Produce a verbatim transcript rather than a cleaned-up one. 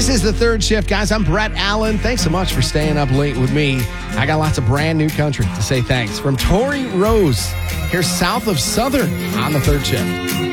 This is the Third Shift, guys. I'm Brett Allen. Thanks so much for staying up late with me. I got lots of brand new country to say thanks. From Tori Rose, here south of Southern on the Third Shift.